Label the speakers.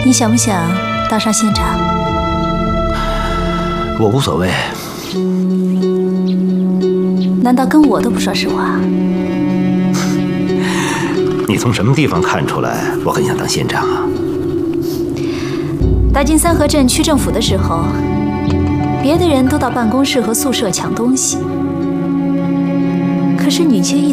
Speaker 1: 你想不想当上县长？
Speaker 2: 我无所谓。
Speaker 1: 难道跟我都不说实话？
Speaker 2: 你从什么地方看出来我很想当县长啊？
Speaker 1: 打进三河镇区政府的时候，别的人都到办公室和宿舍抢东西，可是你却一